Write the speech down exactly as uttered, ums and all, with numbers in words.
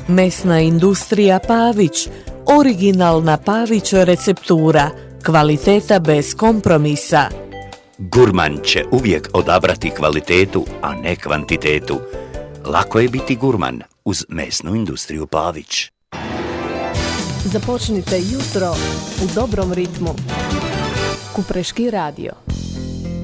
Mesna industrija Pavić, originalna Pavić receptura, kvaliteta bez kompromisa. Gurman će uvijek odabrati kvalitetu, a ne kvantitetu. Lako je biti gurman uz mesnu industriju Pavić. Započnite jutro u dobrom ritmu. Kupreški radio.